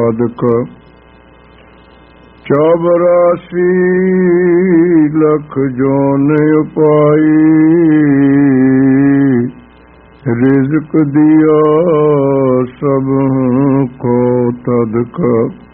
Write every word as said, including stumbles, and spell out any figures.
ਤਦਕ। ਚੌਬਰਾਸੀ ਲਖ ਜੋਨ ਉਪਾਈ, ਰਿਜ਼ਕ ਦਿਆ ਸਭ ਕੋ ਤਦਕ।